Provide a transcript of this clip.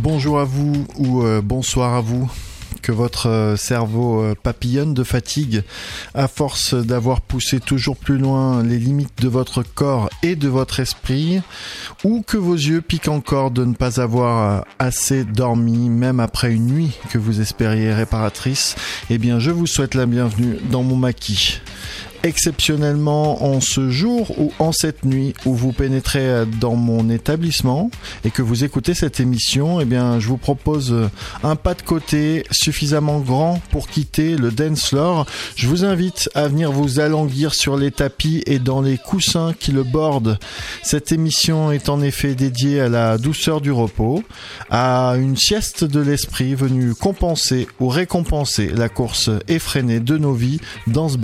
Bonjour à vous ou bonsoir à vous. Que votre cerveau papillonne de fatigue à force d'avoir poussé toujours plus loin les limites de votre corps et de votre esprit, ou que vos yeux piquent encore de ne pas avoir assez dormi même après une nuit que vous espériez réparatrice, eh bien je vous souhaite la bienvenue dans mon maquis. Exceptionnellement en ce jour ou en cette nuit où vous pénétrez dans mon établissement et que vous écoutez cette émission, eh bien je vous propose un pas de côté suffisamment grand pour quitter le dance floor. Je vous invite à venir vous alanguir sur les tapis et dans les coussins qui le bordent. Cette émission est en effet dédiée à la douceur du repos, à une sieste de l'esprit venue compenser ou récompenser la course effrénée de nos vies dans ce